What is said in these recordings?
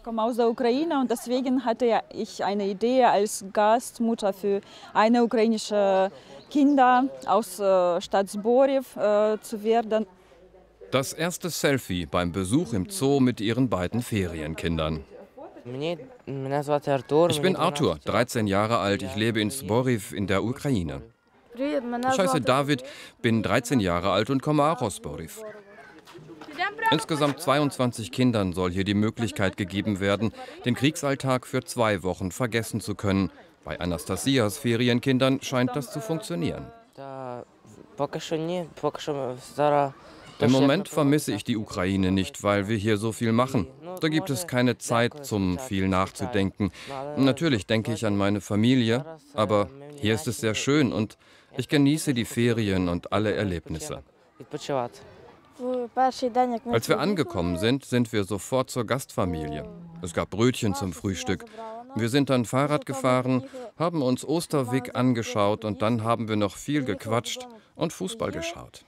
komme aus der Ukraine und deswegen hatte ich eine Idee, als Gastmutter für eine ukrainische Kinder aus Stadt Zboriev zu werden. Das erste Selfie beim Besuch im Zoo mit ihren beiden Ferienkindern. Ich bin Artur, 13 Jahre alt, ich lebe in Zboriev in der Ukraine. Ich heiße David, bin 13 Jahre alt und komme auch aus Zboriev. Insgesamt 22 Kindern soll hier die Möglichkeit gegeben werden, den Kriegsalltag für 2 Wochen vergessen zu können. Bei Anastasias Ferienkindern scheint das zu funktionieren. Im Moment vermisse ich die Ukraine nicht, weil wir hier so viel machen. Da gibt es keine Zeit zum viel nachzudenken. Natürlich denke ich an meine Familie, aber hier ist es sehr schön und ich genieße die Ferien und alle Erlebnisse. Als wir angekommen sind, sind wir sofort zur Gastfamilie. Es gab Brötchen zum Frühstück. Wir sind dann Fahrrad gefahren, haben uns Osterweg angeschaut und dann haben wir noch viel gequatscht und Fußball geschaut.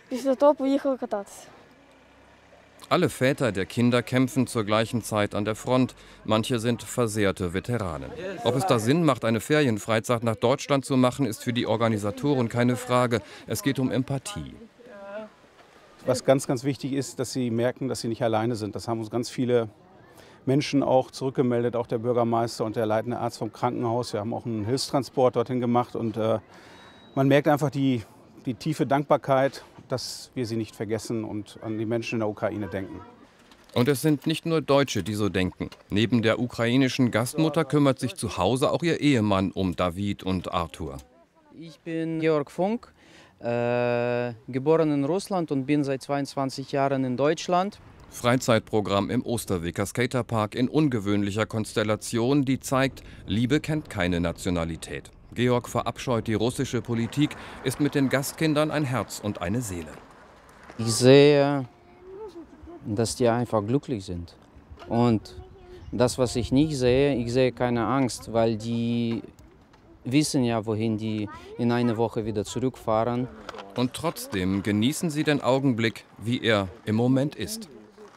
Alle Väter der Kinder kämpfen zur gleichen Zeit an der Front. Manche sind versehrte Veteranen. Ob es da Sinn macht, eine Ferienfreizeit nach Deutschland zu machen, ist für die Organisatoren keine Frage. Es geht um Empathie. Was ganz, ganz wichtig ist, dass sie merken, dass sie nicht alleine sind. Das haben uns ganz viele Menschen auch zurückgemeldet, auch der Bürgermeister und der leitende Arzt vom Krankenhaus. Wir haben auch einen Hilfstransport dorthin gemacht und man merkt einfach die tiefe Dankbarkeit, dass wir sie nicht vergessen und an die Menschen in der Ukraine denken. Und es sind nicht nur Deutsche, die so denken. Neben der ukrainischen Gastmutter kümmert sich zu Hause auch ihr Ehemann um David und Artur. Ich bin Georg Funk, geboren in Russland und bin seit 22 Jahren in Deutschland. Freizeitprogramm im Osterwicker Skaterpark in ungewöhnlicher Konstellation, die zeigt, Liebe kennt keine Nationalität. Georg verabscheut die russische Politik, ist mit den Gastkindern ein Herz und eine Seele. Ich sehe, dass die einfach glücklich sind. Und das, was ich nicht sehe, ich sehe keine Angst, weil die wissen ja, wohin die in einer Woche wieder zurückfahren. Und trotzdem genießen sie den Augenblick, wie er im Moment ist.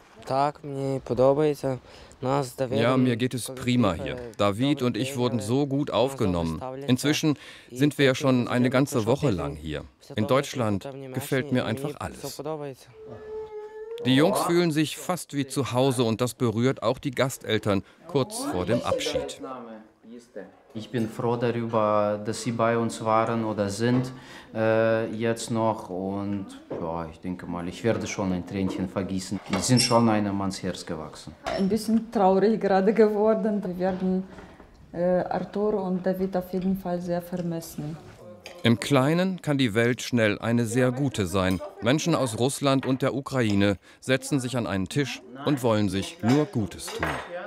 Ja, mir geht es prima hier. David und ich wurden so gut aufgenommen. Inzwischen sind wir ja schon eine ganze Woche lang hier. In Deutschland gefällt mir einfach alles. Die Jungs fühlen sich fast wie zu Hause und das berührt auch die Gasteltern kurz vor dem Abschied. Ich bin froh darüber, dass Sie bei uns waren oder sind jetzt noch und ja, ich denke mal, ich werde schon ein Tränchen vergießen. Sie sind schon einem ans Herz gewachsen. Ein bisschen traurig gerade geworden. Wir werden Artur und David auf jeden Fall sehr vermissen. Im Kleinen kann die Welt schnell eine sehr gute sein. Menschen aus Russland und der Ukraine setzen sich an einen Tisch und wollen sich nur Gutes tun.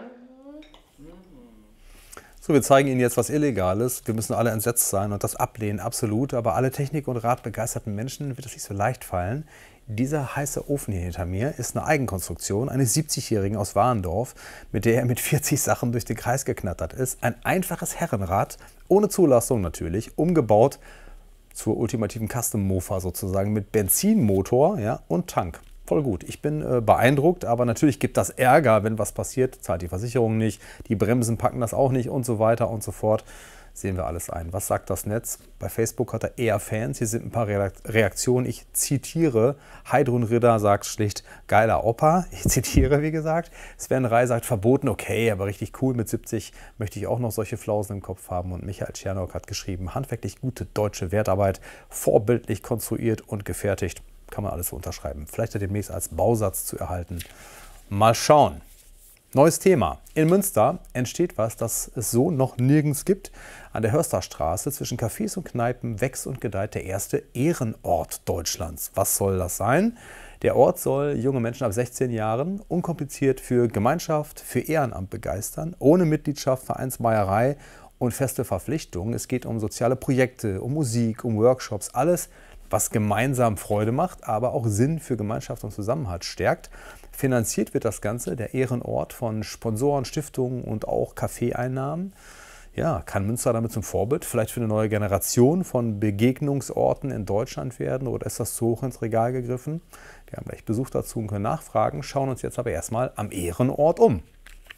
So, wir zeigen Ihnen jetzt was Illegales. Wir müssen alle entsetzt sein und das ablehnen, absolut. Aber alle Technik- und radbegeisterten Menschen wird es nicht so leicht fallen. Dieser heiße Ofen hier hinter mir ist eine Eigenkonstruktion eines 70-Jährigen aus Warendorf, mit der er mit 40 Sachen durch den Kreis geknattert ist. Ein einfaches Herrenrad, ohne Zulassung natürlich, umgebaut zur ultimativen Custom-Mofa sozusagen mit Benzinmotor, ja, und Tank. Voll gut. Ich bin beeindruckt, aber natürlich gibt das Ärger, wenn was passiert, zahlt die Versicherung nicht, die Bremsen packen das auch nicht und so weiter und so fort. Sehen wir alles ein. Was sagt das Netz? Bei Facebook hat er eher Fans. Hier sind ein paar Reaktionen. Ich zitiere. Heidrun Ritter sagt schlicht, geiler Opa. Ich zitiere, wie gesagt. Sven Rey sagt, verboten, okay, aber richtig cool. Mit 70 möchte ich auch noch solche Flausen im Kopf haben. Und Michael Czernok hat geschrieben, handwerklich gute deutsche Wertarbeit, vorbildlich konstruiert und gefertigt. Kann man alles so unterschreiben. Vielleicht demnächst als Bausatz zu erhalten. Mal schauen. Neues Thema. In Münster entsteht was, das es so noch nirgends gibt. An der Hörsterstraße zwischen Cafés und Kneipen wächst und gedeiht der erste Ehrenort Deutschlands. Was soll das sein? Der Ort soll junge Menschen ab 16 Jahren unkompliziert für Gemeinschaft, für Ehrenamt begeistern, ohne Mitgliedschaft, Vereinsmeierei und feste Verpflichtungen. Es geht um soziale Projekte, um Musik, um Workshops, alles, was gemeinsam Freude macht, aber auch Sinn für Gemeinschaft und Zusammenhalt stärkt. Finanziert wird das Ganze, der Ehrenort, von Sponsoren, Stiftungen und auch Kaffeeeinnahmen. Ja, kann Münster damit zum Vorbild vielleicht für eine neue Generation von Begegnungsorten in Deutschland werden oder ist das zu hoch ins Regal gegriffen? Wir haben gleich Besuch dazu und können nachfragen, schauen uns jetzt aber erstmal am Ehrenort um.